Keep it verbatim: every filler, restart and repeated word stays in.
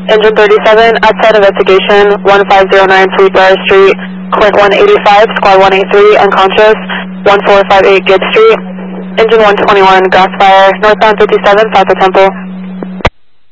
Engine thirty-seven, outside investigation, one five zero nine Sweetbriar Street, Clint one eighty-five, Squad one eighty-three, unconscious, one four five eight Gibbs Street. Engine one twenty-one, gas fire, northbound fifty-seven, south of Temple.